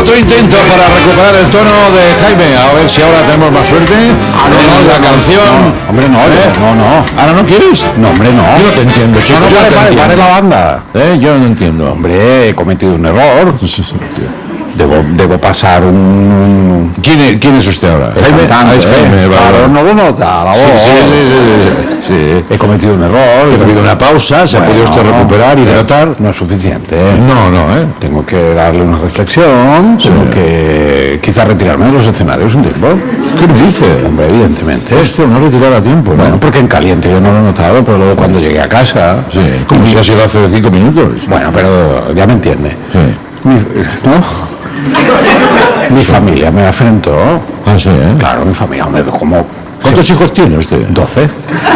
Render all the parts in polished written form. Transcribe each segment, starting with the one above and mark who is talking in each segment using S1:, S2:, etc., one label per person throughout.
S1: Otro intento para recuperar el tono de Jaime. A ver si ahora tenemos más suerte. La canción.
S2: No, hombre, no.
S1: ¿Ahora no quieres?
S2: No, hombre, no.
S1: Yo no te entiendo, chico.
S2: Pare la banda.
S1: Yo no entiendo.
S2: Hombre, he cometido un error. Debo pasar un...
S1: ¿Quién es usted ahora?
S2: Jaime.
S1: Es Jaime,
S2: Claro, no lo nota, la voz.
S1: Sí.
S2: He cometido un error.
S1: Pero ha habido una pausa, se ha podido usted recuperar, hidratar.
S2: No es suficiente.
S1: No.
S2: Tengo que darle una reflexión, tengo que quizás retirarme de los escenarios un tiempo.
S1: ¿Qué me dice?
S2: Hombre, evidentemente.
S1: Esto no retirar a tiempo, ¿no?
S2: Bueno, porque en caliente yo no lo he notado, pero luego cuando llegué a casa...
S1: Sí, como si ha sido hace 5 minutos.
S2: Bueno, pero ya me entiende.
S1: Sí.
S2: ¿No? Mi familia me afrentó.
S1: Ah, sí, ¿eh?
S2: Claro, mi familia, hombre, como...
S1: ¿Cuántos hijos tiene usted?
S2: 12.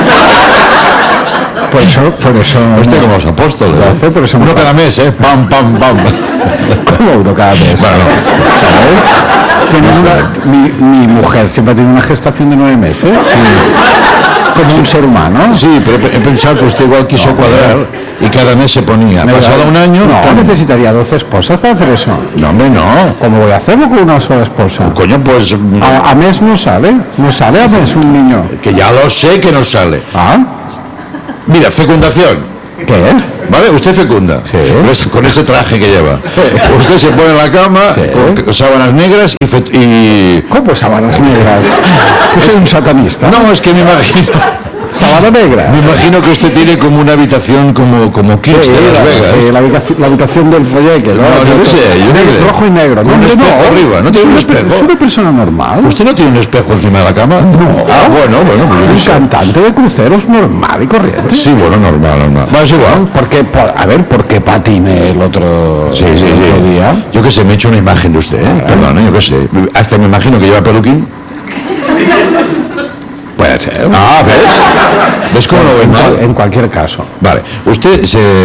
S2: Por eso...
S1: Usted como los apóstoles.
S2: 12, por eso...
S1: Uno cada mes, ¿eh? Pam.
S2: ¿Cómo uno cada mes?
S1: Bueno,
S2: mi mujer siempre tiene una gestación de 9 meses. Sí. Como un ser humano.
S1: Sí, pero he pensado que usted igual quiso cuadrar y cada mes se ponía. Pasado un año...
S2: No, necesitaría 12 esposas para hacer eso.
S1: No, hombre, no.
S2: ¿Cómo voy a hacerlo con una sola esposa?
S1: Coño, pues...
S2: A mes no sale a mes un niño.
S1: Que ya lo sé que no sale.
S2: ¿Ah?
S1: Mira, fecundación.
S2: ¿Qué?
S1: ¿Vale? Usted fecunda.
S2: Sí.
S1: Con ese traje que lleva. Usted se pone en la cama con sábanas negras y...
S2: ¿Cómo sábanas negras? ¿Yo soy un satanista?
S1: No, es que me imagino...
S2: ¿Sábana negra?
S1: Me imagino que usted tiene como una habitación como Kirks de Las Vegas.
S2: La habitación del folleque, ¿no?
S1: Yo qué sé.
S2: Rojo y negro.
S1: Con un espejo arriba. ¿No tiene un espejo?
S2: ¿Es una persona normal?
S1: ¿Usted no tiene un espejo encima de la cama?
S2: No.
S1: Ah, bueno, pues yo
S2: Un
S1: qué sé.
S2: cantante de cruceros normal y corriente.
S1: Sí, bueno, normal. Bueno, es igual.
S2: ¿Por qué patiné el otro
S1: Sí.
S2: día?
S1: Yo qué sé, me he hecho una imagen de usted, ¿eh? Perdón, yo qué sé. Hasta me imagino que lleva peluquín.
S2: Puede ser.
S1: Ah, ¿ves? ¿Ves cómo lo ves mal?
S2: En cualquier caso.
S1: Vale, usted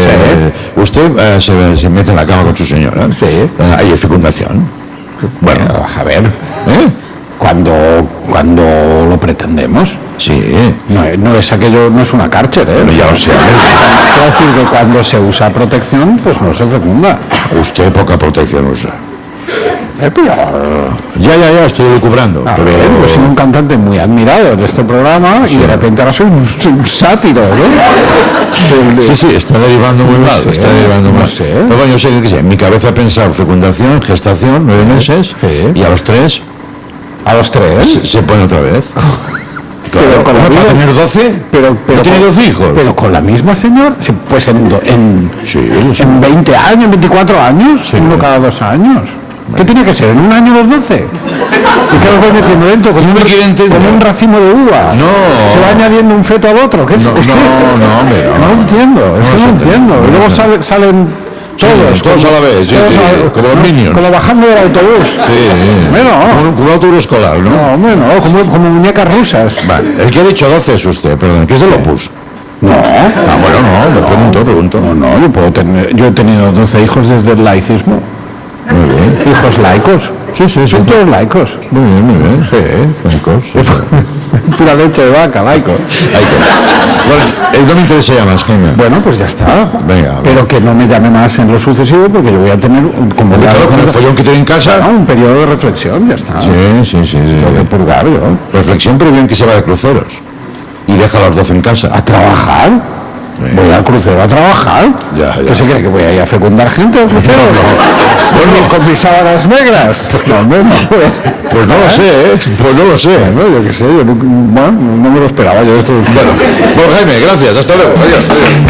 S1: se mete en la cama con su señora.
S2: Sí.
S1: Ahí hay fecundación. Bueno,
S2: A ver,
S1: ¿eh?
S2: cuando lo pretendemos.
S1: Sí.
S2: No es aquello, no es una cárcel, ¿eh?
S1: Ya lo sé.
S2: Quiero decir que cuando se usa protección, pues no se fecunda.
S1: Usted poca protección usa.
S2: Pero,
S1: Ya, estoy lucubrando.
S2: a ver, yo soy un cantante muy admirado de este programa y de repente ahora soy un sátiro, ¿no?
S1: Sí, está derivando muy mal. Está derivando
S2: no
S1: mal.
S2: sé.
S1: Pero bueno, yo sé que en mi cabeza he pensado fecundación, gestación, 9 meses,
S2: Sí.
S1: y a los 3
S2: A los 3.
S1: se pone otra vez.
S2: Pero con la
S1: ¿Para
S2: misma-
S1: tener 12?
S2: Pero
S1: ¿No tiene 12 hijos?
S2: Pero con la misma señora, pues en
S1: Sí.
S2: 20 años, 24 años, uno cada 2 años. ¿Qué tiene que ser? ¿En un año los 12? ¿Y qué lo voy metiendo dentro?
S1: No me quiere entender.
S2: Como un racimo de uva.
S1: No.
S2: Se va añadiendo un feto al otro. ¿Qué es?
S1: No,
S2: Es que-
S1: hombre, no.
S2: No lo entiendo, es que no lo entiendo. Y luego salen todos.
S1: todos a la vez, sí, como los Minions.
S2: Como bajando del autobús.
S1: Sí.
S2: Bueno.
S1: Como un autobús escolar, ¿no?
S2: No, hombre, no, como muñecas rusas.
S1: Vale, el que ha dicho 12 es usted, perdón, que es del Opus.
S2: No.
S1: Ah, bueno, no, pregunto.
S2: No, yo he tenido 12 hijos desde el laicismo.
S1: Muy bien.
S2: Hijos laicos.
S1: Sí.
S2: Son todos laicos.
S1: Muy bien.
S2: Sí.
S1: Laicos, sí.
S2: Pura leche de vaca, laicos.
S1: Bueno, no me interesa ya más, Jaime.
S2: Bueno, pues ya está.
S1: Venga.
S2: Pero que no me llame más en lo sucesivo porque yo voy a tener, como ya
S1: Claro, con el follón que tiene en casa.
S2: un periodo de reflexión, ya está.
S1: Sí.
S2: Tengo que purgar yo.
S1: Reflexión, pero bien que se va de cruceros. Y deja a los 12 en casa.
S2: ¿A trabajar? Voy al crucero a trabajar.
S1: Ya.
S2: ¿Qué se cree que voy a ir a fecundar gente al crucero? Bueno, con mis sábanas negras. No, hombre, no.
S1: Pues no lo sé, Pues no lo sé.
S2: No, yo qué sé, no me lo esperaba yo esto.
S1: Bueno, Jaime, gracias. Hasta luego. Adiós.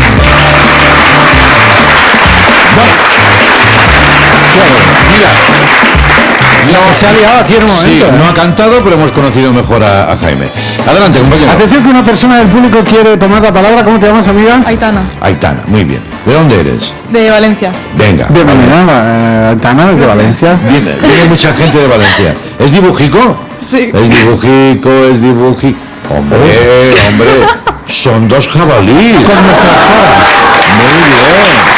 S1: Mira.
S2: No, se ha liado aquí en un momento.
S1: Sí, no ha cantado, pero hemos conocido mejor a Jaime. Adelante, compañero.
S2: Atención que una persona del público quiere tomar la palabra. ¿Cómo te llamas, amiga?
S3: Aitana,
S1: Aitana, muy bien. ¿De dónde eres?
S3: de Valencia.
S1: Venga.
S2: Bienvenida, Aitana, de Valencia.
S1: Viene mucha gente de Valencia. ¿Es dibujico?
S3: Sí.
S1: Es dibujico. Hombre, son 2 jabalíes.
S2: Con nuestras caras.
S1: Muy bien.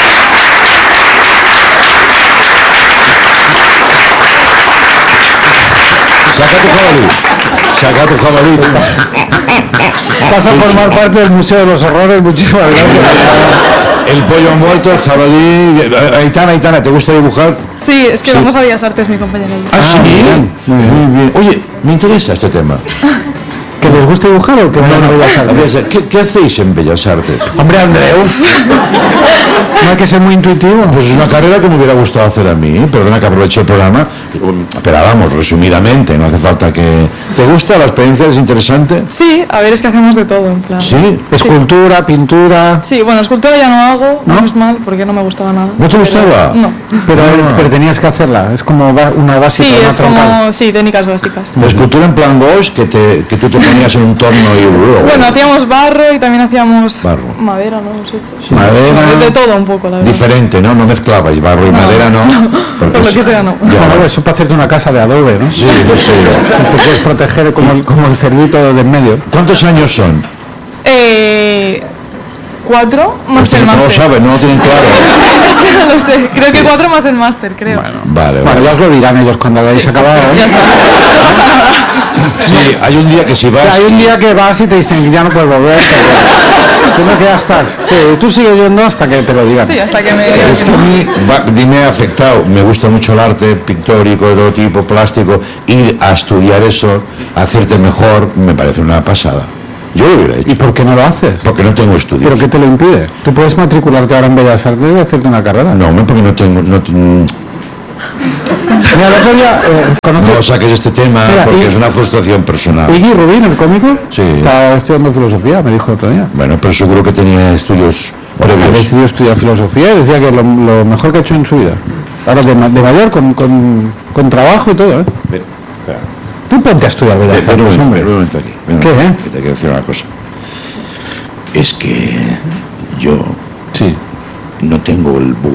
S1: Saca tu jabalí.
S2: Vas a formar parte del Museo de los Horrores. Muchísimas gracias.
S1: El pollo muerto, el jabalí. Aitana, ¿te gusta dibujar?
S3: Sí. Sí, es que vamos a Bellas Artes, mi compañera y yo.
S1: Ah, sí.
S2: Muy bien.
S1: Muy bien. Oye, me interesa este tema.
S2: ¿Que les gusta dibujar o que vayan a Bellas Artes?
S1: ¿Qué hacéis en Bellas Artes?
S2: Hombre, Andreu, no hay que ser muy intuitivo.
S1: Pues es una carrera que me hubiera gustado hacer a mí. Perdona que aproveche el programa. Pero vamos, resumidamente, no hace falta que... ¿Te gusta? ¿La experiencia es interesante?
S3: Sí, a ver, es que hacemos de todo, en plan.
S1: ¿Sí?
S2: Escultura, pintura...
S3: Sí, bueno, escultura ya no hago, no es mal, porque no me gustaba nada.
S1: ¿No te gustaba?
S3: No.
S2: Pero tenías que hacerla, es como una básica,
S3: Sí,
S2: una
S3: es
S2: troncal.
S3: como, sí, técnicas básicas.
S1: La escultura en plan Bosch, que tú te ponías en un torno y...
S3: Bueno, hacíamos barro y también hacíamos
S1: Barro.
S3: madera, ¿no? Hemos hecho. Sí.
S1: Madera...
S3: De todo un poco, la verdad.
S1: Diferente, ¿no? No mezclabais barro y madera, ¿no? Porque
S3: Por lo que sea, no.
S1: Ya,
S2: Bueno, eso para hacerte una casa de adobe, ¿no?
S1: sí, lo sé.
S2: Te puedes proteger como el cerdito del medio.
S1: ¿Cuántos años son?
S3: 4 más
S1: Usted
S3: el
S1: no lo
S3: máster.
S1: sabe, no lo tienen claro.
S3: Es que no lo sé, creo que 4 más el máster, creo.
S1: Vale,
S2: Bueno,
S1: vale.
S2: ya os lo dirán ellos cuando hayáis acabado.
S3: Ya
S2: ¿eh?
S3: está, no pasa nada.
S1: Sí, hay un día que si vas...
S2: Hay un día que vas y te dicen ya no puedes volver. Tú que ya estás. Sí, tú sigues yendo hasta que te lo digan.
S3: Sí, hasta que me...
S1: Es que a mí me ha afectado, me gusta mucho el arte pictórico, de todo tipo, plástico, ir a estudiar eso, hacerte mejor, me parece una pasada. Yo lo hubiera
S2: ¿Y
S1: hecho,
S2: por qué no lo haces?
S1: porque no tengo estudios.
S2: ¿Pero qué te lo impide? ¿Tú puedes matricularte ahora en Bellas Artes y hacerte una carrera?
S1: No, hombre, porque no tengo...
S2: Mira, el otro día conocí...
S1: No saques este tema,
S2: Mira,
S1: porque
S2: y-
S1: es una frustración personal.
S2: Iggy Rubin, el cómico,
S1: Sí.
S2: está estudiando filosofía, me dijo el otro día.
S1: Bueno, pero seguro que tenía estudios
S2: Ha
S1: previos.
S2: decidido estudiar filosofía y decía que lo mejor que ha hecho en su vida. Ahora de mayor, con trabajo y todo, ¿eh?
S1: Ven, espera.
S2: Tú ponte a estudiar Bellas
S1: Ven un
S2: Artes,
S1: momento,
S2: hombre.
S1: ven un momento aquí. ven un
S2: ¿Qué,
S1: momento,
S2: eh?
S1: que te quiero decir una cosa. Es que yo
S2: Sí.
S1: no tengo el BUP.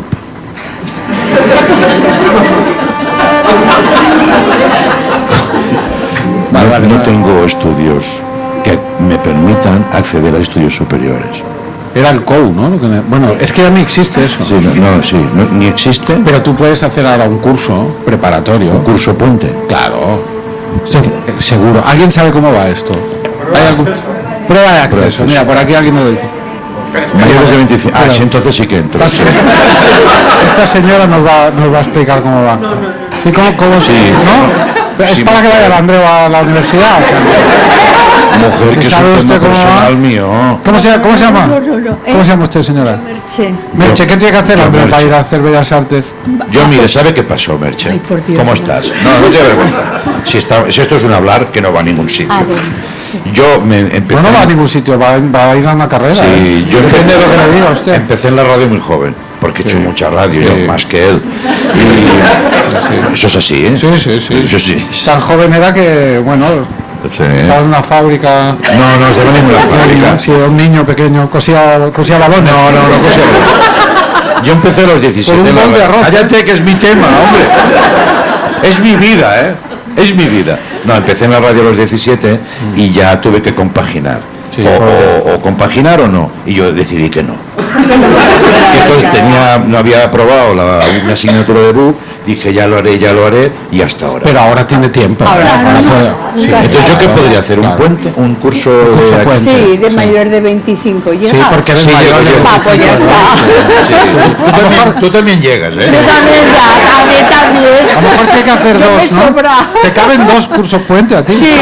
S1: No tengo estudios que me permitan acceder a estudios superiores.
S2: Era el COU, ¿no? Bueno, es que ya ni existe eso.
S1: Sí, ni existe
S2: Pero tú puedes hacer ahora un curso preparatorio.
S1: un curso puente.
S2: Claro. Seguro. ¿Alguien sabe cómo va esto? ¿Hay algún... Prueba de acceso.
S1: acceso.
S2: Mira, por aquí alguien me lo dice.
S1: Mayores de 25. Ah,
S2: Pero-
S1: sí, entonces sí que entro.
S2: Esta señora nos va a explicar cómo va. ¿Y cómo
S1: Sí.
S2: ¿No? Es
S1: Sí,
S2: para que vaya el Andreu a la universidad. O sea,
S1: Mujer, que es
S2: ¿sabe
S1: un
S2: usted
S1: tema
S2: cómo va?
S1: personal mío.
S2: ¿Cómo se llama?
S4: No.
S2: ¿Cómo se llama usted, señora?
S4: Merche.
S2: Merche, ¿qué tiene que hacer,
S1: Yo,
S2: Andreu, para
S1: Merche.
S2: ir a hacer Bellas Artes?
S1: Yo, mire, ¿sabe qué pasó, Merche?
S4: Ay, por Dios.
S1: ¿Cómo estás? No te vergüenza. Si esto es un hablar que no va a ningún sitio.
S4: Ah, bueno.
S1: Yo me empecé...
S2: No va a ningún sitio, va a ir a una carrera.
S1: Sí, yo
S2: Depende de lo que le diga a usted.
S1: empecé en la radio muy joven, porque he hecho mucha radio, yo más que él. Y eso es así, ¿eh?
S2: Sí, sí, sí.
S1: Eso sí.
S2: Tan joven era que, bueno,
S1: Sí.
S2: estaba en una fábrica.
S1: No estaba en ninguna fábrica.
S2: Sí, un niño pequeño, cosía balones.
S1: No cosía. Yo empecé a los 17
S2: Por un
S1: en la
S2: bol de
S1: radio.
S2: arroz.
S1: Cállate, que es mi tema, hombre. Es mi vida, ¿eh? Es mi vida. No, empecé en la radio a los 17 y ya tuve que compaginar.
S2: Sí,
S1: o compaginar o no. Y yo decidí que no. Que entonces no había aprobado una asignatura de BUP. Dije, ya lo haré, y hasta ahora.
S2: Pero ahora tiene tiempo.
S4: Ahora,
S2: puede- sí.
S1: Entonces, ¿yo qué podría hacer? ¿Un
S2: Claro.
S1: puente? ¿Un curso
S2: curso
S1: de
S2: puente.
S4: Sí, de mayor de 25. ¿Llegas?
S2: Sí, porque eres
S1: Sí,
S2: mayor.
S1: llego,
S2: de
S1: llego.
S4: Ah, pues ya
S2: 25,
S4: está.
S1: Sí. Tú también llegas, ¿eh?
S4: Yo también ya, a mí también.
S2: A lo mejor tiene que hacer
S4: Yo me
S2: dos, ¿no?
S4: sobra.
S2: Te caben 2 cursos puente a ti.
S4: Sí.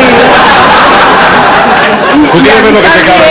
S1: Tú tienes lo que te cabe.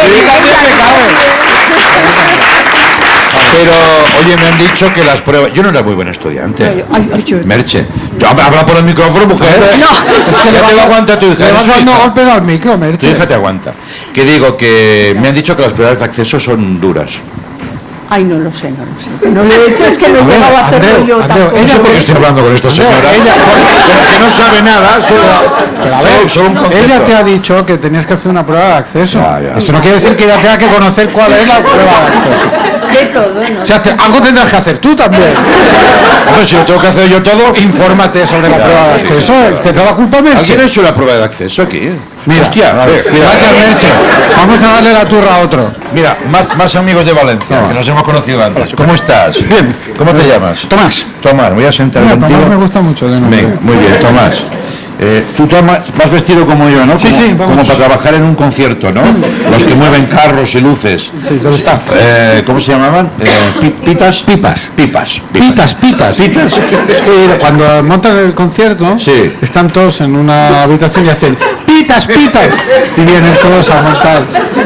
S1: Pero, oye, me han dicho que las pruebas... Yo no era muy buen estudiante.
S4: Ay, yo-
S1: Merche. Habla por el micrófono, mujer.
S4: No.
S1: Es que ya te lo aguanta tu hija.
S2: Le vas
S1: Su
S2: dando
S1: hija.
S2: golpes al micro,
S1: Tu
S2: Merche.
S1: hija te aguanta. Que digo que me han dicho que las pruebas de acceso son duras.
S4: Ay, no lo sé. No lo he hecho, es que no he
S2: ver,
S4: llegado a hacerlo
S2: Andreu,
S4: yo
S2: Andreu,
S4: tampoco.
S1: No sé por qué estoy hablando con esta señora. Que no sabe nada, solo un concepto.
S2: Ella te ha dicho que tenías que hacer una prueba de acceso.
S1: Ya.
S2: Esto no quiere decir que ella tenga que conocer cuál es la prueba de acceso.
S4: De todo, ¿no?
S2: O sea, algo tendrás que hacer tú también.
S1: Hombre, si lo tengo que hacer yo todo...
S2: Infórmate sobre la prueba de acceso. ¿Te da la culpa, Merche?
S1: ¿Alguien ha hecho la prueba de acceso aquí?
S2: Mira,
S1: Hostia,
S2: a ver, gracias, Merche. Vamos a darle la turra a otro.
S1: Mira, más amigos de Valencia, que nos hemos conocido antes. ¿Cómo estás?
S2: Bien.
S1: ¿Cómo te llamas?
S2: Tomás.
S1: Tomás, me voy a sentar
S2: Mira,
S1: contigo.
S2: Tomás me gusta mucho de nombre.
S1: Venga, muy bien, Tomás. Tú vas vestido como yo, ¿no?
S5: Sí,
S1: como,
S5: sí, vamos.
S1: como para trabajar en un concierto, ¿no? Los que mueven carros y luces.
S5: Sí, ¿dónde está?
S1: ¿Cómo se llamaban? ¿Pitas?
S2: Pipas.
S1: Pipas.
S2: Pitas.
S1: Pitas.
S2: Sí, cuando montan el concierto,
S1: Sí.
S2: están todos en una habitación y hacen pitas. Y vienen todos a montar.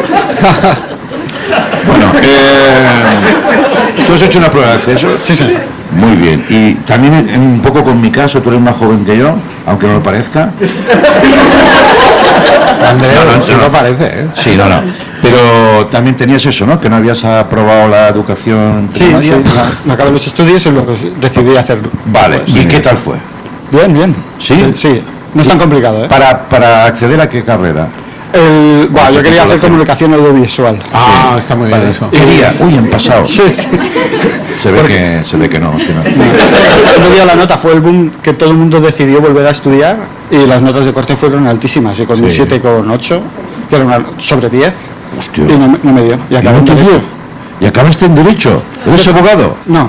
S1: Bueno, ¿tú has hecho una prueba de acceso?
S5: Sí, sí.
S1: Muy bien. Y también un poco con mi caso, tú eres más joven que yo, aunque no lo parezca.
S2: Andreu,
S1: No,
S2: sí
S1: no.
S2: lo parece, ¿eh?
S1: Sí, no. Pero también tenías eso, ¿no? Que no habías aprobado la educación
S5: Sí,
S1: primaria.
S5: me acabé los estudios y luego decidí hacerlo.
S1: Vale. ¿Y qué tal fue?
S5: Bien.
S1: ¿Sí?
S5: Sí, no es tan complicado, ¿eh?
S1: ¿Para acceder a qué carrera?
S5: Bueno, yo quería hacer comunicación audiovisual.
S2: Ah, está muy bien eso.
S1: Quería. Uy, en pasado.
S5: Sí.
S1: Se ve que no. Al final.
S5: No dio la nota, fue el boom que todo el mundo decidió volver a estudiar y las notas de corte fueron altísimas. Y con un
S1: Sí.
S5: 7,8, que era sobre 10,
S1: Hostia.
S5: y no me dio. Y
S1: ¿Y
S5: acabé
S1: no te
S5: en
S1: dio?
S5: derecho.
S1: ¿Y acabaste en Derecho? ¿Eres abogado?
S5: No.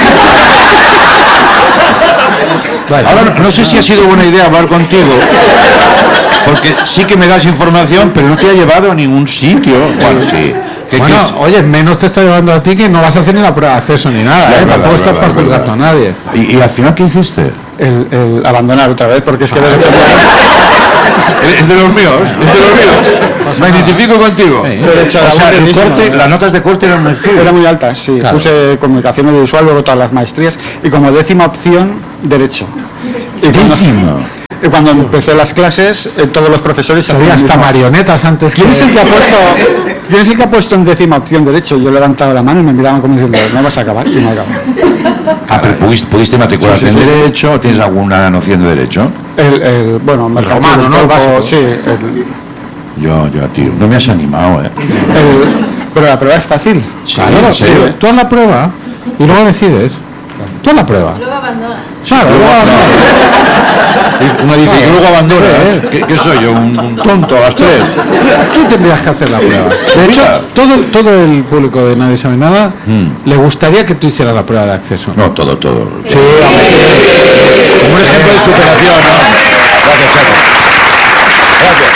S1: Ahora no sé si ha sido buena idea hablar contigo, porque sí que me das información, pero no te ha llevado a ningún sitio. Bueno, sí.
S2: Bueno, oye, menos te está llevando a ti que no vas a hacer ni la prueba de acceso ni nada,
S1: Ya,
S2: ¿eh?
S1: verdad,
S2: Tampoco estás
S1: verdad,
S2: para juzgar
S1: verdad.
S2: a nadie.
S1: ¿Y al final qué hiciste?
S5: El abandonar otra vez, porque es que derecho
S1: Es de los míos, Me identifico contigo.
S2: Sí.
S5: Derecho
S1: O sea,
S5: buenísimo,
S1: las notas de corte eran mejores.
S5: era muy altas, sí.
S2: Claro.
S5: Puse comunicación audiovisual, luego todas las maestrías, y como décima opción, derecho. Y cuando empecé las clases, todos los profesores
S2: Había
S5: hacían lo
S2: hasta
S5: mismo.
S2: marionetas antes.
S5: ¿Quién es el que ha puesto en décima opción derecho? Yo he levantado la mano y me miraban como diciendo, no vas a acabar, y no acabo.
S1: Ah, pero pudiste matricularte
S5: Sí,
S1: en
S5: sí.
S1: Derecho. ¿Tienes alguna noción de Derecho?
S5: Bueno, mercantil,
S2: romano,
S5: un
S2: ¿no? El
S5: poco,
S2: básico.
S5: sí.
S1: Yo, tío, no me has animado, ¿eh?
S5: Pero la prueba es fácil.
S2: Claro,
S1: ¿en serio?
S2: sí. Tú haz la prueba y luego decides. Tú haz la prueba.
S6: Luego abandonas.
S2: Claro, luego
S1: Uno dice que luego abandona. ¿Qué soy yo? ¿Un tonto a las 3?
S2: tú tendrías que hacer la prueba. De hecho, todo el público de Nadie Sabe Nada le gustaría que tú hicieras la prueba de acceso.
S1: No, todo.
S2: Sí, hombre,
S1: Como un ejemplo de superación, ¿no? Gracias, Chaco. Gracias.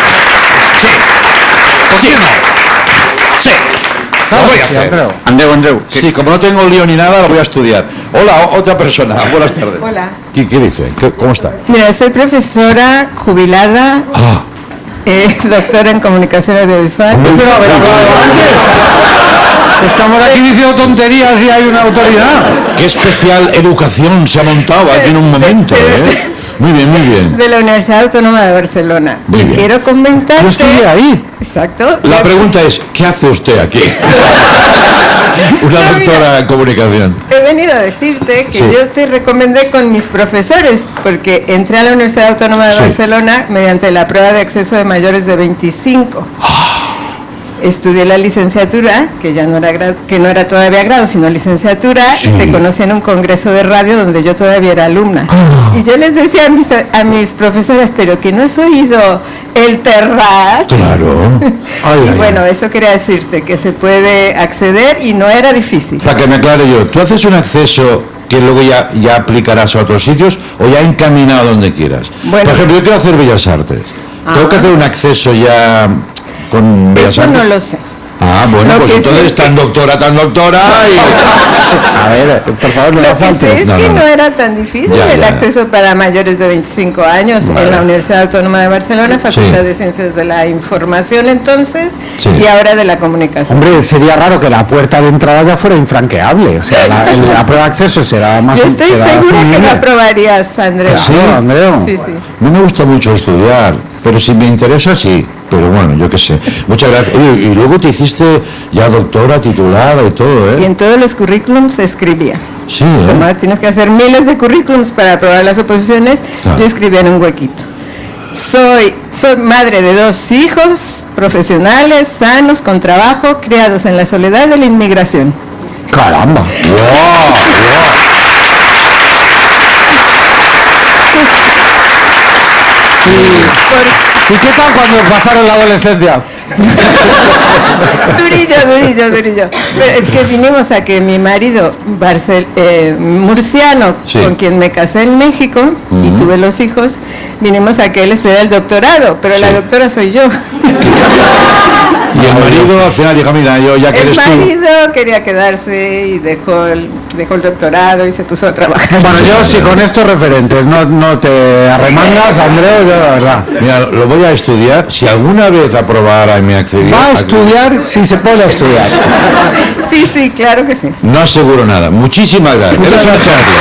S2: ¿por qué no?
S1: Lo voy a
S2: sí,
S1: hacer.
S2: Andreu.
S1: Sí, como no tengo lío ni nada, lo voy a estudiar. Hola, otra persona. Buenas tardes.
S7: Hola.
S1: ¿Qué dice? ¿Cómo está?
S7: Mira, soy profesora jubilada, doctora en comunicación audiovisual.
S2: Pero haber hablado antes. Estamos aquí diciendo tonterías y hay una autoridad.
S1: Qué especial educación se ha montado aquí en un momento, ¿eh? Muy bien.
S7: De la Universidad Autónoma de Barcelona.
S1: Muy
S7: Y
S1: bien.
S7: quiero comentarte...
S2: Yo estudié ahí.
S7: Exacto.
S1: La pregunta es, ¿qué hace usted aquí? Una
S7: No,
S1: doctora en comunicación.
S7: He venido a decirte que
S1: Sí.
S7: yo te recomendé con mis profesores, porque entré a la Universidad Autónoma de
S1: Sí.
S7: Barcelona mediante la prueba de acceso de mayores de 25. Estudié la licenciatura, que ya no era que no era todavía grado, sino licenciatura,
S1: Sí.
S7: y te conocí en un congreso de radio donde yo todavía era alumna. Y yo les decía a mis profesoras, pero que no has oído el Terrat.
S1: Claro.
S7: Y bueno, eso quería decirte, que se puede acceder y no era difícil.
S1: Para que me aclare yo, ¿tú haces un acceso que luego ya aplicarás a otros sitios o ya encaminado donde quieras?
S7: Bueno.
S1: Por ejemplo, yo quiero hacer Bellas Artes. ¿Tengo que hacer un acceso ya con Bellas
S7: Eso
S1: Artes?
S7: no lo sé.
S1: Ah, bueno,
S7: Lo
S1: pues
S7: que
S1: entonces
S7: sí-
S1: tan doctora y...
S2: A ver, por favor, no
S7: Lo
S2: me
S7: que sé
S2: faltes.
S7: es
S1: No,
S7: que
S1: no,
S7: no
S1: no.
S7: era tan difícil
S1: Ya,
S7: el
S1: ya.
S7: acceso para mayores de 25 años
S1: Vale.
S7: en la Universidad Autónoma de Barcelona, Facultad
S1: Sí.
S7: de Ciencias de la Información entonces
S1: Sí.
S7: y ahora de la Comunicación.
S2: Hombre, sería raro que la puerta de entrada ya fuera infranqueable. O sea, la prueba de acceso será más.
S7: Yo estoy
S2: será
S7: segura que
S2: asumible.
S7: lo aprobarías, Andrea.
S1: Sí,
S2: Andreu.
S7: Sí, sí.
S1: No me gusta mucho estudiar, pero si me interesa, sí. Pero bueno, yo qué sé. Muchas gracias. Oye, y luego te hiciste ya doctora, titulada y todo,
S7: Y
S1: ¿eh?
S7: en todos los currículums se escribía.
S1: Sí,
S7: Como
S1: ¿eh?
S7: tienes que hacer miles de currículums para aprobar las oposiciones,
S1: Claro.
S7: yo escribía en un huequito. Soy madre de 2 hijos, profesionales, sanos, con trabajo, criados en la soledad de la inmigración.
S2: Caramba.
S7: Por-
S2: ¿Y qué tal cuando pasaron la adolescencia?
S7: durillo. Pero es que vinimos a que mi marido, murciano,
S1: Sí.
S7: con quien me casé en México y tuve los hijos, vinimos a que él estudiara el doctorado, pero la doctora soy yo.
S1: Y el marido al final dijo, mira, yo ya que
S7: El
S1: eres tú.
S7: marido quería quedarse y dejó el doctorado y se puso a trabajar.
S2: Bueno, yo sí con estos referentes no te arremangas, Andreu, yo la verdad.
S1: Mira, lo voy a estudiar. Si alguna vez aprobara y me accediera...
S2: Va a estudiar si se pone a estudiar.
S7: Sí, claro que sí.
S1: No aseguro nada. Muchísimas gracias.
S2: Muchas
S1: Eres un
S2: gracias.
S1: ejemplo.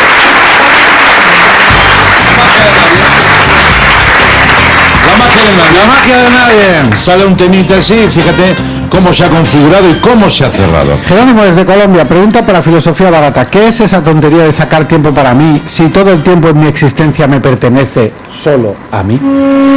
S2: La magia de nadie.
S1: Sale un temita así, fíjate cómo se ha configurado y cómo se ha cerrado.
S2: Jerónimo desde Colombia, pregunta para Filosofía Barata. ¿Qué es esa tontería de sacar tiempo para mí si todo el tiempo en mi existencia me pertenece solo a mí?